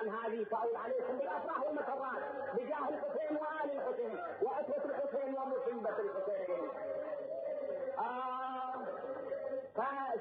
هذه تعود عليكم بالافراح والمسرات بجاه الحسين وآل الحسين وعترة الحسين ومصيبة الحسين.